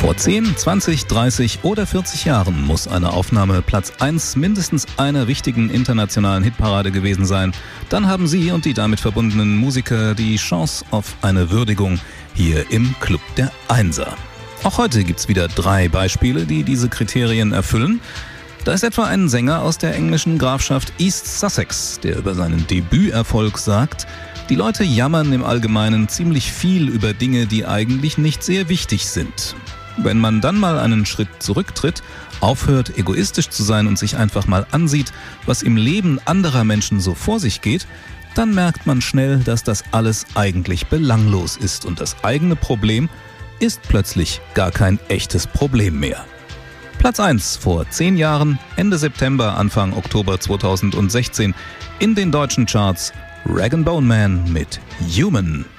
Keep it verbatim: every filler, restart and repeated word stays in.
Vor zehn, zwanzig, dreißig oder vierzig Jahren muss eine Aufnahme Platz eins mindestens einer wichtigen internationalen Hitparade gewesen sein. Dann haben Sie und die damit verbundenen Musiker die Chance auf eine Würdigung hier im Club der Einser. Auch heute gibt's wieder drei Beispiele, die diese Kriterien erfüllen. Da ist etwa ein Sänger aus der englischen Grafschaft East Sussex, der über seinen Debüterfolg sagt: Die Leute jammern im Allgemeinen ziemlich viel über Dinge, die eigentlich nicht sehr wichtig sind. Wenn man dann mal einen Schritt zurücktritt, aufhört, egoistisch zu sein und sich einfach mal ansieht, was im Leben anderer Menschen so vor sich geht, dann merkt man schnell, dass das alles eigentlich belanglos ist und das eigene Problem ist plötzlich gar kein echtes Problem mehr. Platz eins vor zehn Jahren, Ende September, Anfang Oktober zweitausendsechzehn in den deutschen Charts: Rag and Bone Man mit Human.